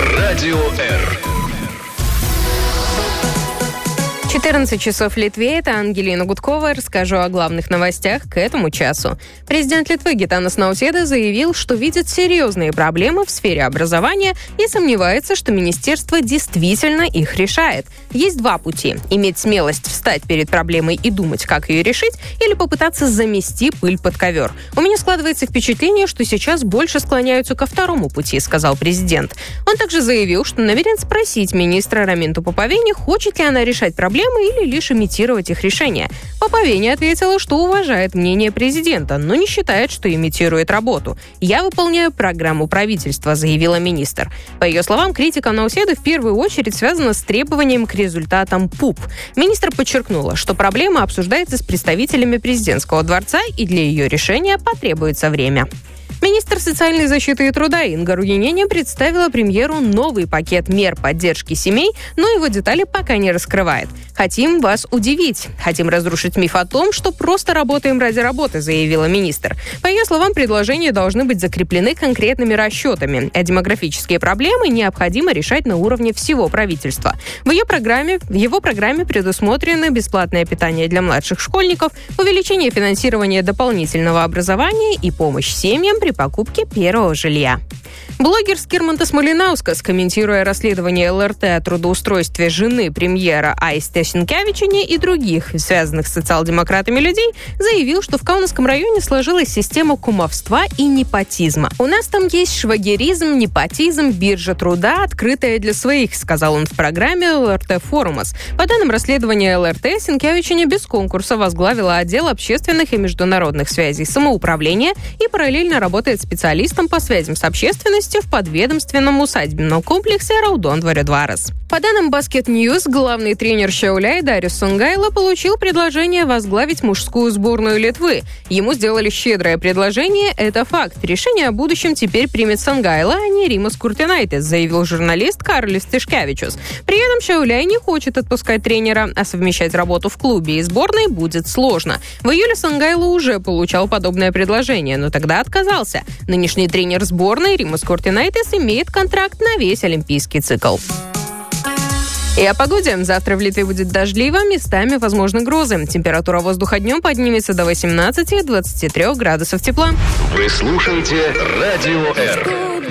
Радио Р. 14 часов в Литве. Это Ангелина Гудкова. Расскажу о главных новостях к этому часу. Президент Литвы Гитанас Науседа заявил, что видит серьезные проблемы в сфере образования и сомневается, что министерство действительно их решает. Есть два пути. Иметь смелость встать перед проблемой и думать, как ее решить, или попытаться замести пыль под ковер. У меня складывается впечатление, что сейчас больше склоняются ко второму пути, сказал президент. Он также заявил, что намерен спросить министра Раминту Поповени, хочет ли она решать проблемы или лишь имитировать их решение. Поповени ответила, что уважает мнение президента, но не считает, что имитирует работу. «Я выполняю программу правительства», заявила министр. По ее словам, критика Науседы в первую очередь связана с требованием к результатам ПУП. Министр подчеркнула, что проблема обсуждается с представителями президентского дворца, и для ее решения потребуется время. Министр социальной защиты и труда Инга Руйинене представила премьеру новый пакет мер поддержки семей, но его детали пока не раскрывает. «Хотим вас удивить. Хотим разрушить миф о том, что просто работаем ради работы», заявила министр. По ее словам, предложения должны быть закреплены конкретными расчетами, а демографические проблемы необходимо решать на уровне всего правительства. В его программе предусмотрено бесплатное питание для младших школьников, увеличение финансирования дополнительного образования и помощь семьям при покупке первого жилья. Блогер Скирмантас Малинаускас, комментируя расследование ЛРТ о трудоустройстве жены премьера Аисте Синкевичене и других, связанных с социал-демократами людей, заявил, что в Каунасском районе сложилась система кумовства и непотизма. «У нас там есть швагеризм, непотизм, биржа труда, открытая для своих», сказал он в программе ЛРТ Форумас. По данным расследования ЛРТ, Синкевичене без конкурса возглавила отдел общественных и международных связей самоуправления и параллельно работает специалистом по связям с общественностью в подведомственном усадебном комплексе Раудон-Дворядварас. По данным Basket News, главный тренер Šiauliai Darius Songaila получил предложение возглавить мужскую сборную Литвы. Ему сделали щедрое предложение, это факт. Решение о будущем теперь примет Songaila, а не Римас Куртинайтис, заявил журналист Карлис Тишкевичус. При этом Šiauliai не хочет отпускать тренера, а совмещать работу в клубе и сборной будет сложно. В июле Songaila уже получал подобное предложение, но тогда отказался. Нынешний тренер сборной Римас Куртинайтис имеет контракт на весь олимпийский цикл. И о погоде. Завтра в Литве будет дождливо, местами возможны грозы. Температура воздуха днем поднимется до 18-23 градусов тепла. Вы слушаете Радио Р.